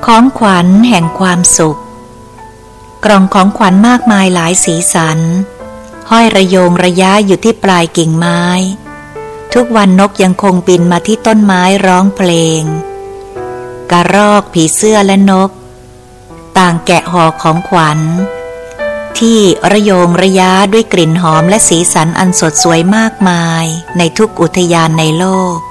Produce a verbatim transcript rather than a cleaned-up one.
ของขวัญแห่งความสุขกล่องของขวัญมากมายหลายสีสันห้อยระโยงระยะอยู่ที่ปลายกิ่งไม้ทุกวันนกยังคงบินมาที่ต้นไม้ร้องเพลงกระรอกผีเสื้อและนกต่างแกะห่อของขวัญที่ระโยงระยะด้วยกลิ่นหอมและสีสันอันสดสวยมากมายในทุกอุทยานในโลก